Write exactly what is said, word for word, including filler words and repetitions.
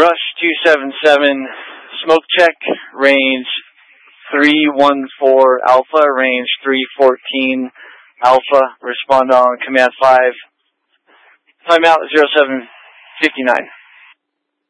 Rush two seven seven, smoke check, range three one four Alpha, range three fourteen Alpha, respond on command five. Timeout zero seven fifty-nine.